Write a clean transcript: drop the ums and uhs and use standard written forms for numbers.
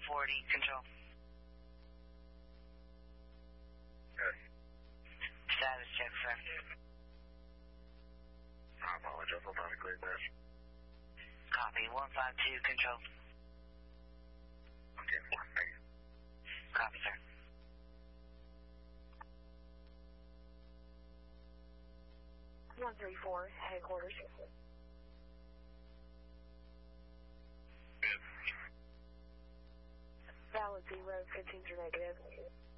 140, control. Good. Status check, sir. I apologize. I'm not a clear this. Copy, 152, control. Okay, 4, thank you. Copy, sir. One 134, headquarters. Good. Valid 0, 15s are negative.